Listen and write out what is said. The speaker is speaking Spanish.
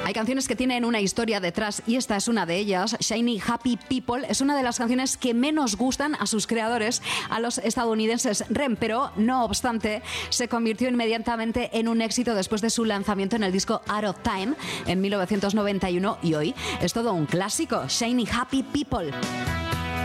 Hay canciones que tienen una historia detrás y esta es una de ellas. Shiny Happy People es una de las canciones que menos gustan a sus creadores, a los estadounidenses REM, pero no obstante se convirtió inmediatamente en un éxito después de su lanzamiento en el disco Out of Time en 1991 y hoy es todo un clásico. Shiny Happy People.